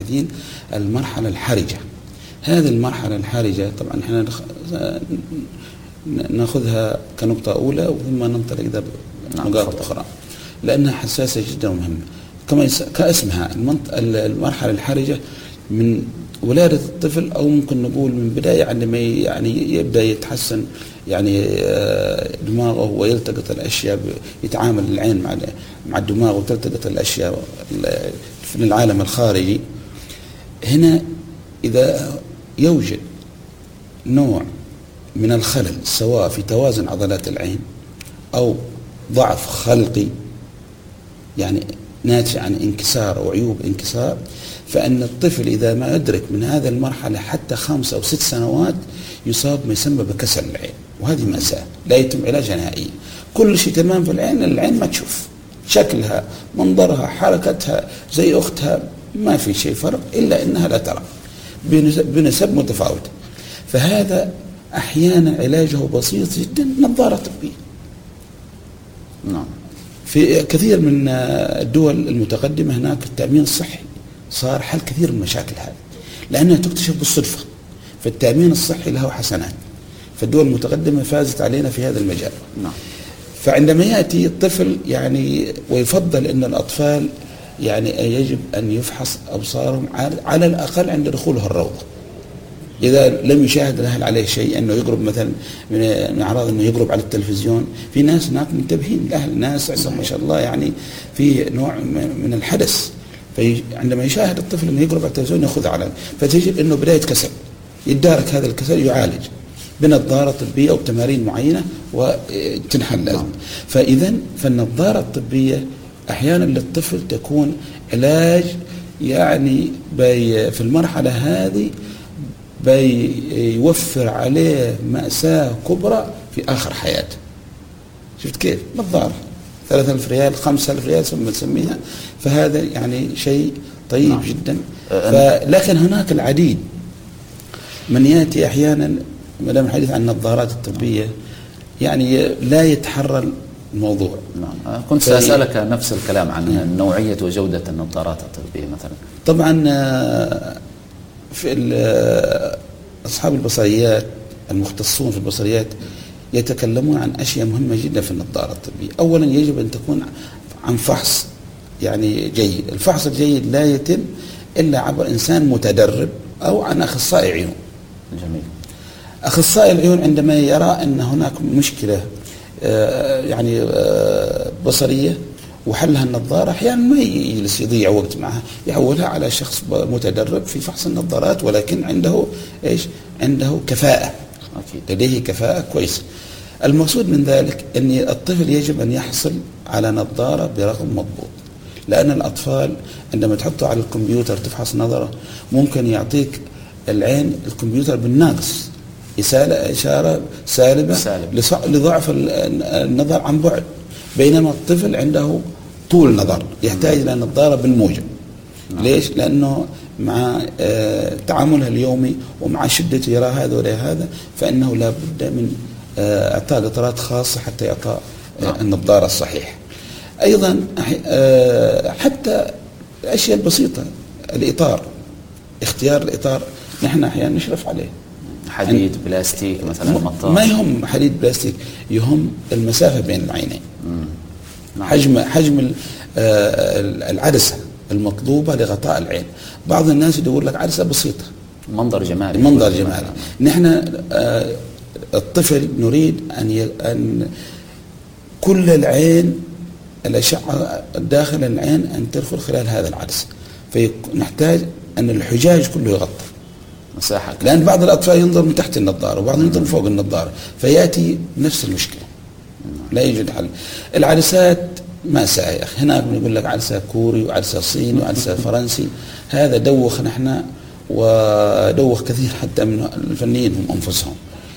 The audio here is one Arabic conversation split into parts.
الباحثين المرحلة الحرجة. هذه المرحلة الحرجة طبعا احنا ناخذها كنقطة أولى ثم ننطلق إلى نقاط أخرى لأنها حساسة جدا ومهمة. كما كاسمها المرحلة الحرجة من ولادة الطفل، أو ممكن نقول من بداية عندما يعني يبدأ يتحسن يعني دماغه ويلتقط الأشياء، يتعامل العين مع الدماغ وتلتقط الأشياء في العالم الخارجي. هنا إذا يوجد نوع من الخلل سواء في توازن عضلات العين أو ضعف خلقي يعني ناتج عن انكسار أو عيوب انكسار، فإن الطفل إذا ما أدرك من هذه المرحلة حتى 5 أو 6 سنوات يصاب ما يسمى بكسل العين، وهذه مأساة لا يتم علاجها نهائيا. كل شيء تمام في العين ما تشوف شكلها، منظرها، حركتها زي أختها، ما في شيء فرق إلا أنها لا ترى بنسب متفاوتة. فهذا أحيانا علاجه بسيط جدا، نظارة طبية. نعم. في كثير من الدول المتقدمة هناك التأمين الصحي صار حل كثير من المشاكل هذه، لأنها تكتشف بالصدفة. فالتأمين الصحي له حسنات، فالدول المتقدمة فازت علينا في هذا المجال. نعم. فعندما يأتي الطفل يعني، ويفضل أن الأطفال يعني يجب أن يفحص أبصارهم على الأقل عند دخوله الروضة. إذا لم يشاهد الأهل عليه شيء، أنه يقرب مثلا من أعراض أنه يقرب على التلفزيون، في ناس هناك منتبهين، الأهل ناس عندهم ما شاء الله يعني في نوع من الحدث، فعندما يشاهد الطفل أنه يقرب على التلفزيون يأخذ على، فتجد أنه بداية كسل، يتدارك هذا الكسل يعالج بنظارة طبية أو بتمارين معينة وتنحل لازم. فإذا فالنظارة الطبية أحيانا للطفل تكون علاج يعني في المرحلة هذه بيوفر عليه مأساة كبرى في آخر حياته. شفت كيف؟ نظارة 3000 ريال 5000 ريال ثم نسميها، فهذا يعني شيء طيب. نعم. جدا. لكن هناك العديد من يأتي أحيانا ما دام الحديث عن النظارات الطبية يعني لا يتحرى الموضوع. نعم. كنت سأسألك نفس الكلام عن نوعية وجودة النظارات الطبية مثلا. طبعا في أصحاب البصريات المختصون في البصريات يتكلمون عن أشياء مهمة جدا في النظارة الطبية. أولا يجب أن تكون عن فحص يعني جيد. الفحص الجيد لا يتم إلا عبر إنسان متدرب أو عن أخصائي عيون. جميل. أخصائي العيون عندما يرى أن هناك مشكلة يعني بصرية وحلها النظارة، أحيانا ما يجلس يضيع وقت معها، يحولها على شخص متدرب في فحص النظارات، ولكن عنده عنده كفاءة. أكيد. لديه كفاءة كويسة. المقصود من ذلك أن الطفل يجب أن يحصل على نظارة برقم مضبوط، لأن الأطفال عندما تحطه على الكمبيوتر تفحص نظره ممكن يعطيك العين الكمبيوتر بالناقص إشارة سالبة لضعف النظر عن بعد، بينما الطفل عنده طول نظر يحتاج إلى نظارة بالموجب. ليش؟ لأنه مع تعاملها اليومي ومع شدة يرى هذا ولا هذا، فإنه لا بد من إعطاء قطرات خاصة حتى يعطى النظارة الصحيحة. أيضا حتى الأشياء البسيطة، الإطار، اختيار الإطار نحن أحيانا نشرف عليه. حديد بلاستيك مثلا، مطاط، ما يهم حديد بلاستيك، يهم المسافة بين العينين. حجم العدسة المطلوبة لغطاء العين. بعض الناس يقول لك عدسة بسيطة، منظر جمالي. منظر جمالي. نحن الطفل نريد أن كل العين الأشعة داخل العين أن تدخل خلال هذا العدسة، فنحتاج أن الحجاج كله يغطى مساحة، لأن بعض الأطفال ينظر من تحت النظارة وبعضهم ينظر من فوق النظارة، فيأتي نفس المشكلة. لا يوجد حل. العدسات مأساة يا أخي. هناك يقول لك عدسة كوري وعدسة صيني وعدسة فرنسي. هذا دوخ نحن ودوخ كثير حتى من الفنيين هم أنفسهم.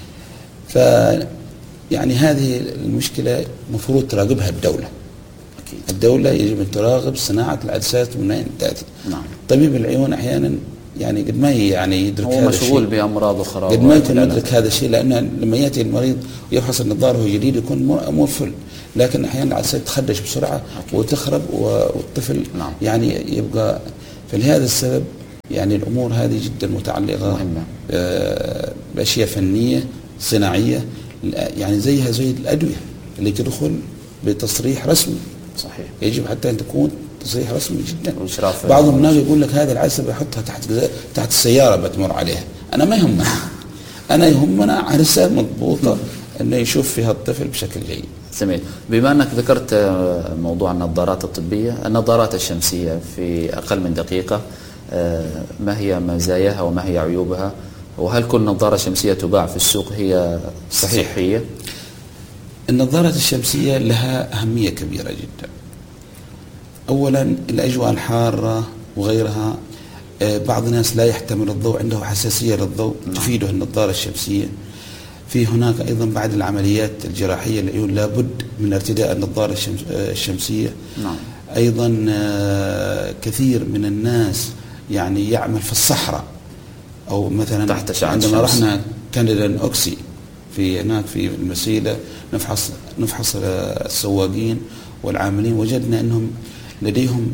يعني هذه المشكلة مفروض تراقبها الدولة. أكيد. الدولة يجب أن تراقب صناعة العدسات من أين تأتي. نعم. طبيب العيون أحيانا يعني قد ما يعني يدرك هذا الشيء، هو مشغول بأمراض أخرى، قد ما يكون يدرك هذا الشيء، لأن لما يأتي المريض ويفحص النظارة وهو جديد يكون أمور فل، لكن أحيانا العدسات تخدش بسرعة. أكيد. وتخرب والطفل. نعم. يعني يبقى. فلهذا السبب يعني الأمور هذه جدا متعلقة مهمة. بأشياء فنية صناعية، يعني زيها زي الأدوية اللي تدخل بتصريح رسمي. صحيح. يجب حتى أن تكون تصريح رسمي جدا. وإشراف. بعضهم الناس يقول لك هذه العدسة بيحطها تحت السيارة بتمر عليها. أنا ما يهمنا، أنا يهمنا عدسة مضبوطة أنه يشوف فيها الطفل بشكل جيد. جميل. بما أنك ذكرت موضوع النظارات الطبية، النظارات الشمسية في أقل من دقيقة، ما هي مزاياها وما هي عيوبها؟ وهل كل نظارة شمسية تباع في السوق هي صحية؟ النظارات الشمسية لها أهمية كبيرة جدا. أولا الأجواء الحارة وغيرها، بعض الناس لا يحتمل الضوء، عنده حساسية للضوء، تفيده النظارة الشمسية. في هناك أيضا بعد العمليات الجراحية للعيون لابد من ارتداء النظارة الشمسية. نعم. أيضا كثير من الناس يعني يعمل في الصحراء، أو مثلا تحت أشعة عندما الشمس. رحنا كانديدا أوكسي في هناك في المسيلة نفحص السواقين والعاملين، وجدنا أنهم لديهم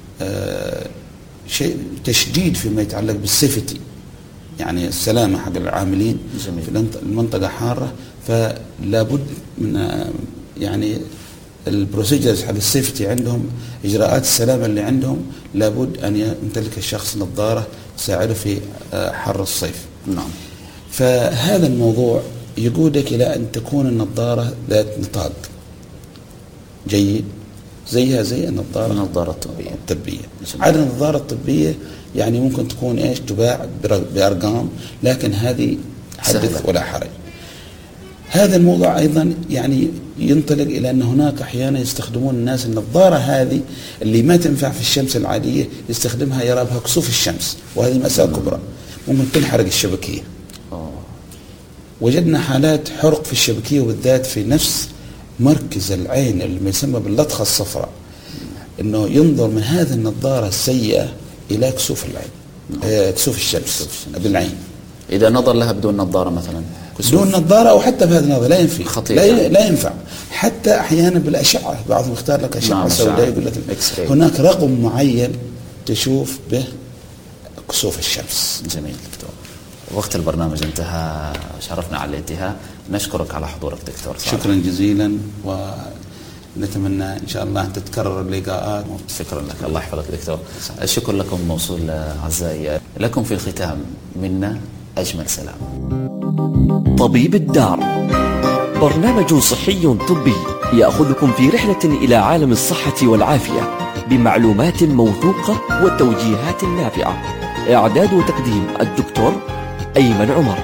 شيء تشديد فيما يتعلق بالسيفتي، يعني السلامة حق العاملين. جميل. في المنطقة حارة، فلا بد من يعني البروسيجرز حق السيفتي عندهم، إجراءات السلامة اللي عندهم لابد أن يمتلك الشخص نظارة تساعده في حر الصيف. نعم. فهذا الموضوع يقودك إلى أن تكون النظارة ذات نطاق جيد زيها زي النظارة الطبية. عادة النظارة الطبية يعني ممكن تكون إيش تباع بأرقام، لكن هذه حدث ولا حرج. هذا الموضوع أيضا يعني ينطلق إلى أن هناك أحيانا يستخدمون الناس النظارة هذه اللي ما تنفع في الشمس العادية، يستخدمها يرى بها كسوف الشمس، وهذه مسألة كبرى ممكن تنحرق الشبكية. وجدنا حالات حرق في الشبكية، وبالذات في نفس مركز العين اللي يسمى باللطخة الصفراء، انه ينظر من هذه النظارة السيئة الى كسوف العين، كسوف الشمس بالعين. اذا نظر لها بدون نظارة مثلا، بدون نظارة او حتى بهذه النظارة لا ينفع، خطير. لا ينفع. حتى احيانا بالاشعة، بعضهم يختار لك اشعة سوداء، يقول لك هناك رقم معين تشوف به كسوف الشمس. جميل دكتور. وقت البرنامج انتهى، شرفنا على الانتهاء. نشكرك على حضورك دكتور صالح. شكرا جزيلا، ونتمنى إن شاء الله أن تتكرر اللقاءات. شكرا لك، الله يحفظك دكتور. الشكر لكم موصول أعزائي. لكم في الختام منا أجمل سلام. طبيب الدار، برنامج صحي طبي يأخذكم في رحلة إلى عالم الصحة والعافية بمعلومات موثوقة وتوجيهات نافعة. إعداد وتقديم الدكتور أيمن عمر.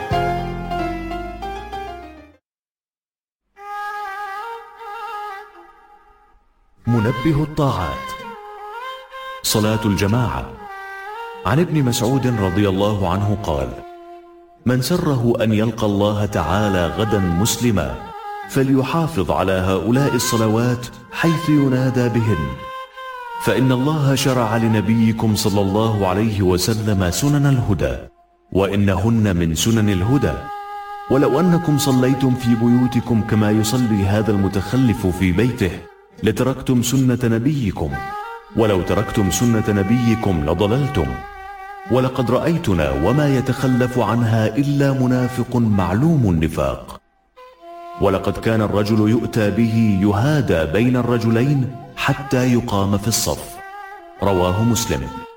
منبه الطاعات. صلاة الجماعة. عن ابن مسعود رضي الله عنه قال: من سره أن يلقى الله تعالى غدا مسلما فليحافظ على هؤلاء الصلوات حيث ينادى بهن، فإن الله شرع لنبيكم صلى الله عليه وسلم سنن الهدى، وإنهن من سنن الهدى. ولو أنكم صليتم في بيوتكم كما يصلي هذا المتخلف في بيته لتركتم سنة نبيكم، ولو تركتم سنة نبيكم لضللتم. ولقد رأيتنا وما يتخلف عنها إلا منافق معلوم النفاق. ولقد كان الرجل يؤتى به يهادى بين الرجلين حتى يقام في الصف. رواه مسلم.